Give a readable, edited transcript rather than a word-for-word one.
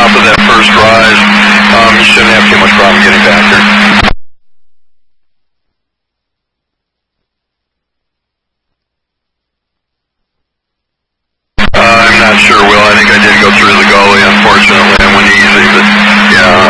top of that first rise, you shouldn't have too much problem getting back there. I'm not sure, Will. I think I did go through the gully, unfortunately. I went easy, but yeah,